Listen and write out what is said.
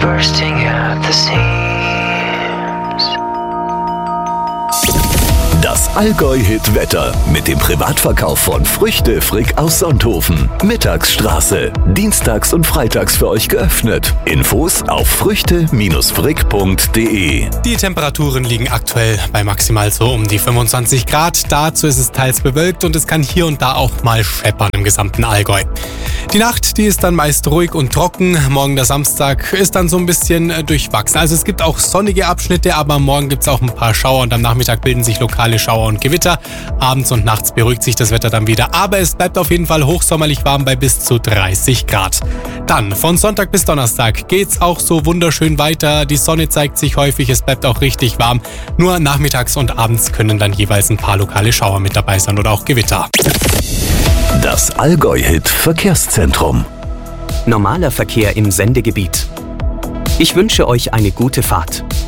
bursting at the seams. Das Allgäu-Hit-Wetter mit dem Privatverkauf von Früchte Frick aus Sonthofen. Mittagsstraße. Dienstags und freitags für euch geöffnet. Infos auf früchte-frick.de. Die Temperaturen liegen aktuell bei maximal so um die 25 Grad. Dazu ist es teils bewölkt und es kann hier und da auch mal scheppern im gesamten Allgäu. Die Nacht, die ist dann meist ruhig und trocken. Morgen der Samstag ist dann so ein bisschen durchwachsen. Also es gibt auch sonnige Abschnitte, aber morgen gibt es auch ein paar Schauer und am Nachmittag bilden sich lokale Schauer und Gewitter. Abends und nachts beruhigt sich das Wetter dann wieder, aber es bleibt auf jeden Fall hochsommerlich warm bei bis zu 30 Grad. Dann von Sonntag bis Donnerstag geht's auch so wunderschön weiter. Die Sonne zeigt sich häufig, es bleibt auch richtig warm. Nur nachmittags und abends können dann jeweils ein paar lokale Schauer mit dabei sein oder auch Gewitter. Das Allgäu-Hit Verkehrszentrum. Normaler Verkehr im Sendegebiet. Ich wünsche euch eine gute Fahrt.